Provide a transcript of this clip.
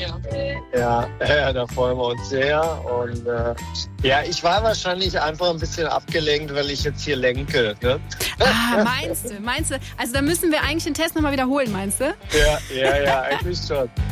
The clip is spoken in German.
Ja, da freuen wir uns sehr. Und ich war wahrscheinlich einfach ein bisschen abgelenkt, weil ich jetzt hier lenke. Ne? Meinst du? Also da müssen wir eigentlich den Test nochmal wiederholen, meinst du? Ja, eigentlich schon.